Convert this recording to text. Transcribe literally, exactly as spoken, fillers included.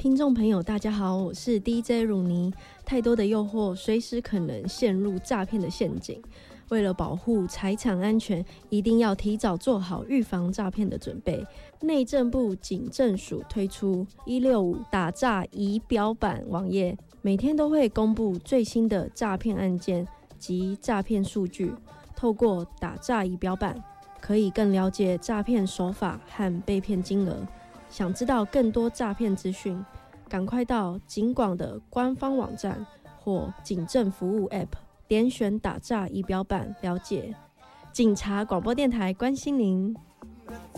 听众朋友大家好，我是 D J 汝妮。太多的诱惑随时可能陷入诈骗的陷阱，为了保护财产安全，一定要提早做好预防诈骗的准备。内政部警政署推出一六五打诈仪表板网页，每天都会公布最新的诈骗案件及诈骗数据。透过打诈仪表板，可以更了解诈骗手法和被骗金额。想知道更多诈骗资讯，赶快到警广的官方网站或警政服务 App 点选打诈仪表板了解。警察广播电台关心您。